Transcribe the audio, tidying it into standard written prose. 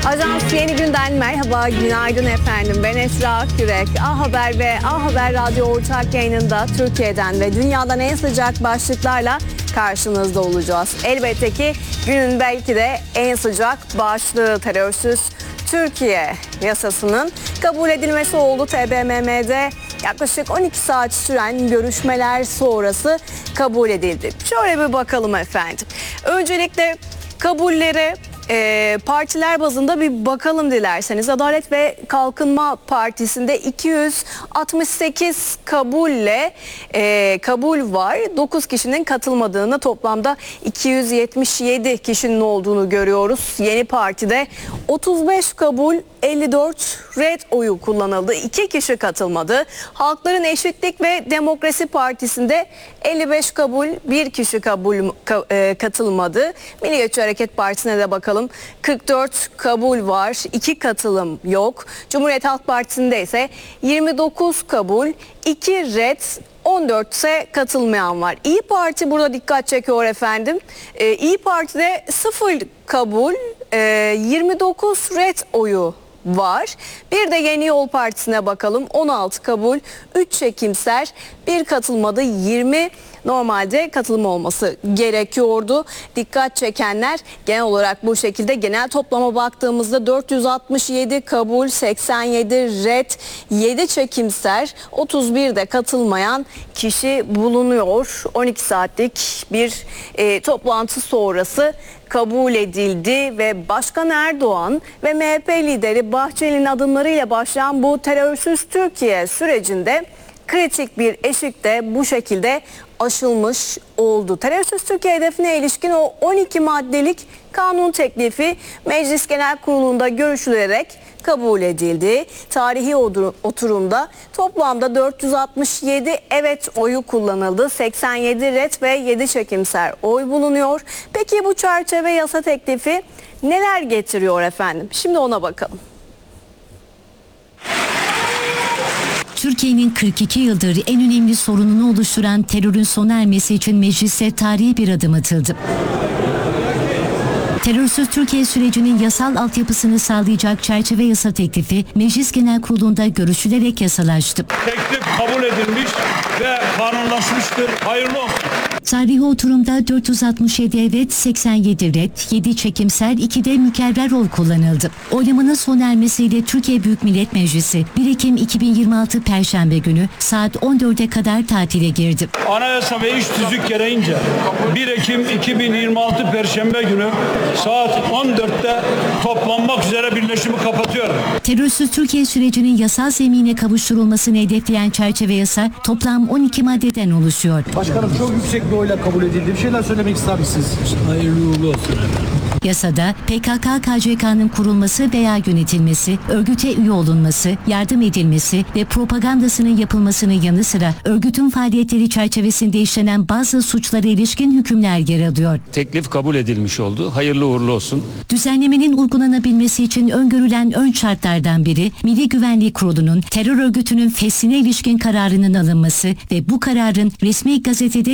Ajans Yeni Günden merhaba, günaydın efendim. Ben Esra Akyürek. A Haber ve A Haber Radyo ortak yayınında Türkiye'den ve dünyadan en sıcak başlıklarla karşınızda olacağız. Elbette ki günün belki de en sıcak başlığı terörsüz Türkiye yasasının kabul edilmesi oldu. TBMM'de yaklaşık 12 saat süren görüşmeler sonrası kabul edildi. Şöyle bir bakalım efendim. Öncelikle kabullere partiler bazında bir bakalım dilerseniz. Adalet ve Kalkınma Partisi'nde 268 kabul var. 9 kişinin katılmadığını, toplamda 277 kişinin olduğunu görüyoruz. Yeni Parti'de 35 kabul, 54 red oyu kullanıldı. 2 kişi katılmadı. Halkların Eşitlik ve Demokrasi Partisi'nde 55 kabul, 1 kişi katılmadı. Milliyetçi Hareket Partisi'ne de bakalım. 44 kabul var, 2 katılım yok. Cumhuriyet Halk Partisi'nde ise 29 kabul, 2 red, 14 ise katılmayan var. İyi Parti burada dikkat çekiyor efendim. İyi Parti'de 0 kabul, 29 red oyu var. Bir de Yeni Yol Partisi'ne bakalım. 16 kabul, 3 çekimser, 1 katılmadı, 20 normalde katılım olması gerekiyordu. Dikkat çekenler genel olarak bu şekilde. Genel toplama baktığımızda 467 kabul, 87 red, 7 çekimser, 31 de katılmayan kişi bulunuyor. 12 saatlik bir toplantı sonrası kabul edildi ve Başkan Erdoğan ve MHP lideri Bahçeli'nin adımlarıyla başlayan bu terörsüz Türkiye sürecinde kritik bir eşik de bu şekilde aşılmış oldu. Terörsüz Türkiye hedefine ilişkin o 12 maddelik kanun teklifi Meclis Genel Kurulu'nda görüşülerek kabul edildi. Tarihi oturumda toplamda 467 evet oyu kullanıldı. 87 red ve 7 çekimser oy bulunuyor. Peki bu çerçeve yasa teklifi neler getiriyor efendim? Şimdi ona bakalım. Türkiye'nin 42 yıldır en önemli sorununu oluşturan terörün sona ermesi için mecliste tarihi bir adım atıldı. Terörsüz Türkiye sürecinin yasal altyapısını sağlayacak çerçeve yasa teklifi Meclis Genel Kurulu'nda görüşülerek yasalaştı. Teklif kabul edilmiş ve kanunlaşmıştır. Hayırlı olsun. Tarihi oturumda 467 evet, 87 red, 7 çekimser, 2 de mükerrer oy kullanıldı. Oylamanın sona ermesiyle Türkiye Büyük Millet Meclisi 1 Ekim 2026 Perşembe günü saat 14'e kadar tatile girdi. Anayasa ve iş tüzük gereğince 1 Ekim 2026 Perşembe günü saat 14'te toplanmak üzere birleşimi kapatıyorum. Terörsüz Türkiye sürecinin yasal zemine kavuşturulmasını hedefleyen çerçeve yasa toplam 12 maddeden oluşuyor. Başkanım çok yüksek bir oyla kabul edildi. Bir şeyler söylemek ister misiniz? Hayırlı uğurlu olsun efendim. Yasada PKK-KCK'nın kurulması veya yönetilmesi, örgüte üye olunması, yardım edilmesi ve propagandasının yapılmasının yanı sıra örgütün faaliyetleri çerçevesinde işlenen bazı suçlara ilişkin hükümler yer alıyor. Teklif kabul edilmiş oldu. Hayırlı uğurlu olsun. Düzenlemenin uygulanabilmesi için öngörülen ön şartlardan biri Milli Güvenlik Kurulu'nun terör örgütünün feshine ilişkin kararının alınması ve bu kararın resmi gazetede